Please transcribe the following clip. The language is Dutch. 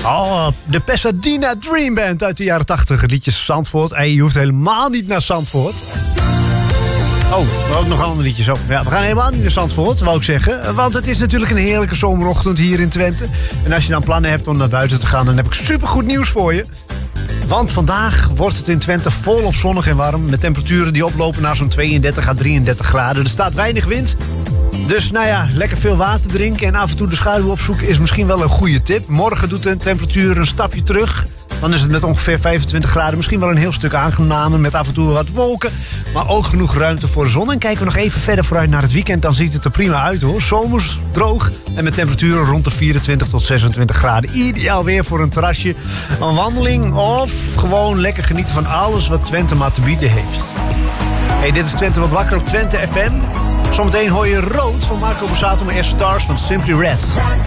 Oh, de Pasadena Dream Band uit de jaren 80. Het liedje Zandvoort. Hey, je hoeft helemaal niet naar Zandvoort. Oh, maar ook nog een ander liedje zo. Ja, we gaan helemaal niet naar Zandvoort, wou ik zeggen. Want het is natuurlijk een heerlijke zomerochtend hier in Twente. En als je dan plannen hebt om naar buiten te gaan, dan heb ik supergoed nieuws voor je. Want vandaag wordt het in Twente volop zonnig en warm. Met temperaturen die oplopen naar zo'n 32 à 33 graden. Er staat weinig wind. Dus nou ja, lekker veel water drinken en af en toe de schaduw opzoeken is misschien wel een goede tip. Morgen doet de temperatuur een stapje terug. Dan is het met ongeveer 25 graden misschien wel een heel stuk aangenamer met af en toe wat wolken. Maar ook genoeg ruimte voor de zon. En kijken we nog even verder vooruit naar het weekend, dan ziet het er prima uit hoor. Zomers, droog en met temperaturen rond de 24 tot 26 graden. Ideaal weer voor een terrasje, een wandeling of gewoon lekker genieten van alles wat Twente maar te bieden heeft. Hey, dit is Twente wat wakker op Twente FM. Zometeen hoor je Rood van Marco Borsato, maar eerst Stars van Simply Red.